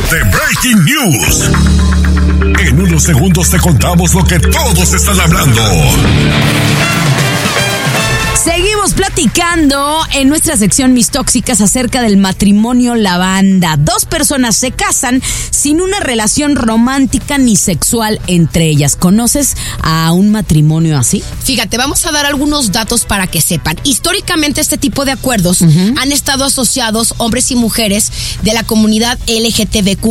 de Breaking News. En unos segundos te contamos lo que todos están hablando. Seguimos platicando en nuestra sección Mis Tóxicas acerca del matrimonio lavanda. 2 personas se casan sin una relación romántica ni sexual entre ellas. ¿Conoces a un matrimonio así? Fíjate, vamos a dar algunos datos para que sepan. Históricamente este tipo de acuerdos han estado asociados hombres y mujeres de la comunidad LGTBQ+,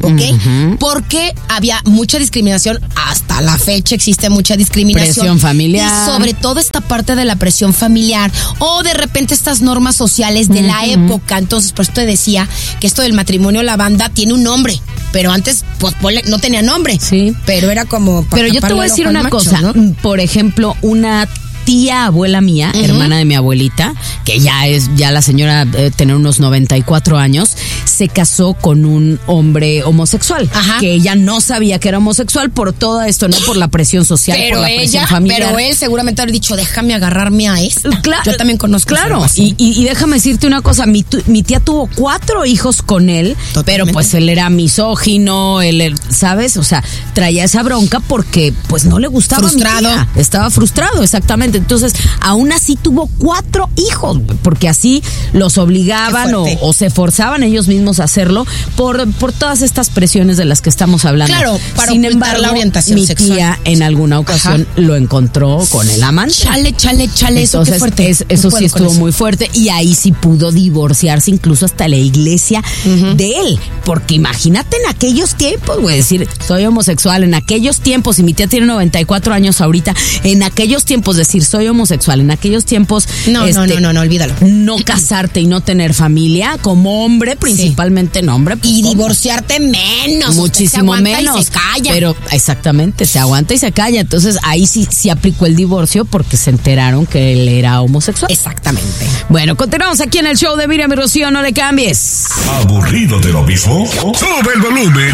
¿ok? Porque había mucha discriminación, hasta la fecha existe mucha discriminación. Presión familiar. Y sobre todo esta parte de la presión familiar o de repente estas normas sociales de la época. Entonces, por eso te decía que esto del matrimonio lavanda tiene un nombre, pero antes pues no tenía nombre. Sí. Pero era como... Pero yo te voy a decir una cosa, ¿no? Por ejemplo, una tía abuela mía, hermana de mi abuelita, que ya la señora tener unos 94 años, se casó con un hombre homosexual, que ella no sabía que era homosexual por todo esto, no por la presión social, pero por la presión familiar. Pero él seguramente habría dicho, déjame agarrarme a esta. Claro, yo también conozco. Claro, y déjame decirte una cosa, mi tía tuvo 4 hijos con él, pero pues él era misógino, ¿sabes? O sea, traía esa bronca porque pues no le gustaba. Frustrado. Estaba frustrado, exactamente. Entonces, aún así tuvo 4 hijos, porque así los obligaban o se forzaban ellos mismos a hacerlo por todas estas presiones de las que estamos hablando. Claro, para sin ocultar embargo, la orientación mi sexual. tía en alguna ocasión lo encontró con el amante. Chale, Entonces, eso qué fuerte. Eso sí estuvo muy fuerte y ahí sí pudo divorciarse incluso hasta la iglesia de él, porque imagínate en aquellos tiempos, voy a decir, soy homosexual, en aquellos tiempos, y mi tía tiene 94 años ahorita, en aquellos tiempos decir soy homosexual, en aquellos tiempos no, olvídalo. No casarte y no tener familia, como hombre, principalmente no hombre. Y divorciarte menos. Muchísimo menos. Y se calla. Pero exactamente, se aguanta y se calla. Entonces ahí sí aplicó el divorcio porque se enteraron que él era homosexual. Exactamente. Bueno, continuamos aquí en el show de Miriam y Rocío, no le cambies. ¿Aburrido de lo mismo? Sube el volumen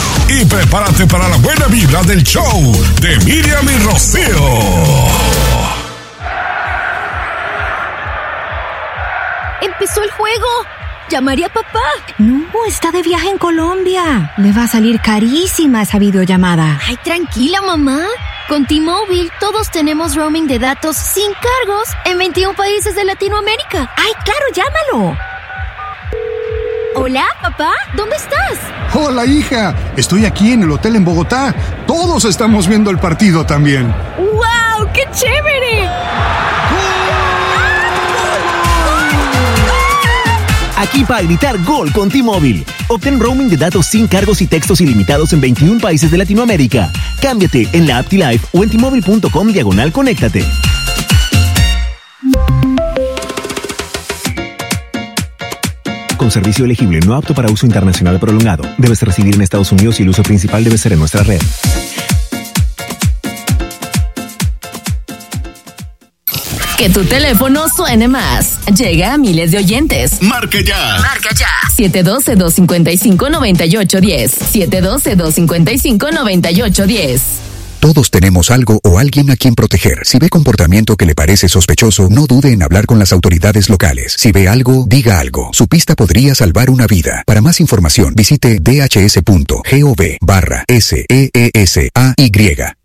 y prepárate para la buena vibra del show de Miriam y Rocío. ¡Empezó el juego! ¡Llamaré a papá! No, está de viaje en Colombia. Le va a salir carísima esa videollamada. Ay, tranquila, mamá. Con T-Mobile todos tenemos roaming de datos sin cargos en 21 países de Latinoamérica. ¡Ay, claro, llámalo! Hola, papá. ¿Dónde estás? Hola, hija. Estoy aquí en el hotel en Bogotá. Todos estamos viendo el partido también. ¡Wow! ¡Qué chévere! Aquí para gritar gol con T-Mobile. Obtén roaming de datos sin cargos y textos ilimitados en 21 países de Latinoamérica. Cámbiate en la app T-Life o en T-Mobile.com/conéctate. Con servicio elegible no apto para uso internacional prolongado. Debes residir en Estados Unidos y el uso principal debe ser en nuestra red. Que tu teléfono suene más. Llega a miles de oyentes. Marque ya. 712-255-9810. 712-255-9810. Todos tenemos algo o alguien a quien proteger. Si ve comportamiento que le parece sospechoso, no dude en hablar con las autoridades locales. Si ve algo, diga algo. Su pista podría salvar una vida. Para más información, visite dhs.gov/SEESAY.